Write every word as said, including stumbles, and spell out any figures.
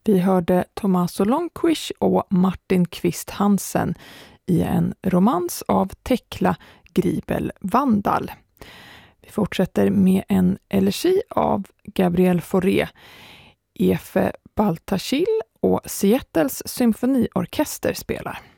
Vi hörde Tommaso Longquish och Martin Kvist Hansen i en romans av Tekla Gribel Vandal. Vi fortsätter med en elegi av Gabriel Fauré, Efe Baltashil och Seattles symfoniorkester spelar.